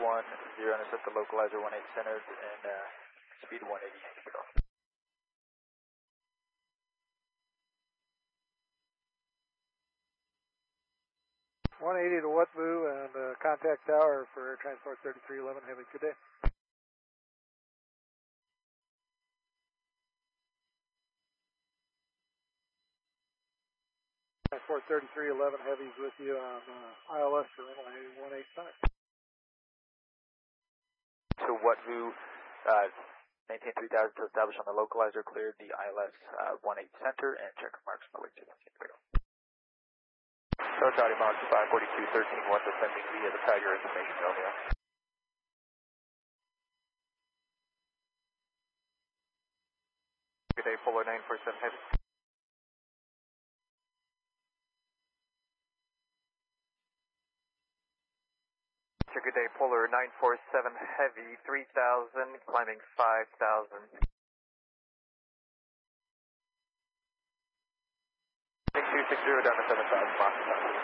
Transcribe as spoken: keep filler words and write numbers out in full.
one zero, intercept the localizer one eight centered, and uh, speed one eighty. one eighty to Watbu and uh, contact tower for Air Transport thirty-three eleven Heavy. Good day. Transport thirty-three eleven Heavy's with you on uh, I L S for runway one eight center. So Watbu, uh, maintain three thousand to establish on the localizer, cleared the I L S uh, one eight center, and checker marks on the way to the So Charlie Marks five forty-two thirteen one descending via the Tiger information Romeo. Good day, Polar nine four seven Heavy. Good day, Polar nine four seven Heavy, three thousand, climbing five thousand. two six zero down to seven thousand.